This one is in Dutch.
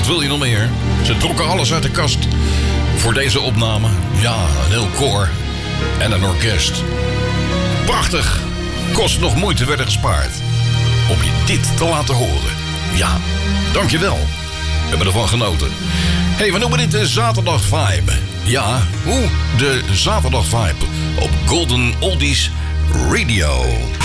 wat wil je nog meer? Ze trokken alles uit de kast voor deze opname. Ja, een heel koor en een orkest. Prachtig. Kost nog moeite werden gespaard om je dit te laten horen. Ja, dankjewel. We hebben ervan genoten. Hey, we noemen dit de Zaterdag Vibe. Ja, hoe? De Zaterdag Vibe op Golden Oldies Radio.